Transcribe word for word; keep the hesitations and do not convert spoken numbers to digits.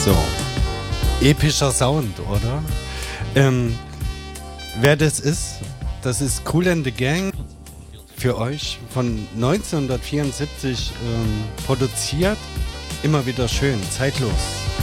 So. Epischer Sound, oder? Ähm, wer das ist, das ist Kool and the Gang. Für euch von neunzehnhundertvierundsiebzig ähm, produziert. Immer wieder schön, zeitlos.